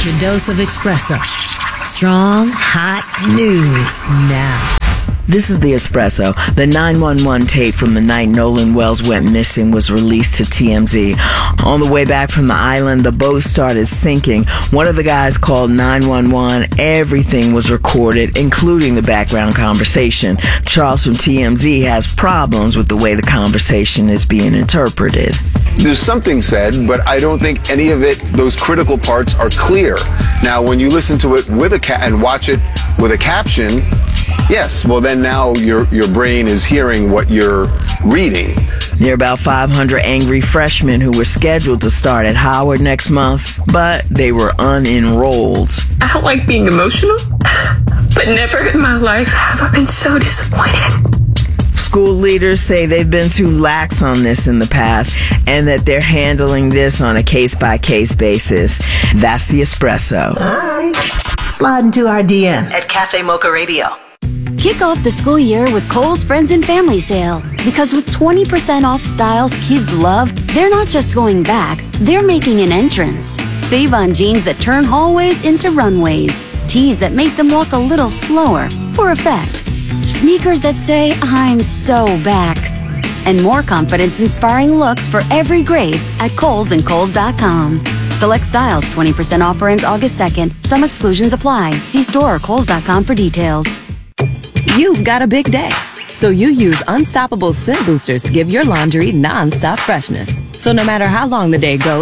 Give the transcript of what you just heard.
Get your dose of espresso. Strong, hot news now. This is The Espresso. The 911 tape from the night Nolan Wells went missing was released to TMZ. On the way back from the island, the boat started sinking. One of the guys called 911. Everything was recorded, including the background conversation. Charles from TMZ has problems with the way the conversation is being interpreted. There's something said, but I don't think any of it, those critical parts, are clear. Now, when you listen to it with and watch it with a caption, yes, well then now your brain is hearing what you're reading. There are about 500 angry freshmen who were scheduled to start at Howard next month, but they were unenrolled. I don't like being emotional, but never in my life have I been so disappointed. School leaders say they've been too lax on this in the past and that they're handling this on a case-by-case basis. That's The Espresso. Slide into our DM at Cafe Mocha Radio. Kick off the school year with Kohl's Friends and Family Sale. Because with 20% off styles kids love, they're not just going back, they're making an entrance. Save on jeans that turn hallways into runways. Tees that make them walk a little slower, for effect. Sneakers that say, I'm so back. And more confidence-inspiring looks for every grade at Kohl's and Kohls.com. Select styles, 20% offer ends August 2nd. Some exclusions apply. See store or Kohls.com for details. You've got a big day, so you use Unstoppable Scent Boosters to give your laundry non-stop freshness. So no matter how long the day goes,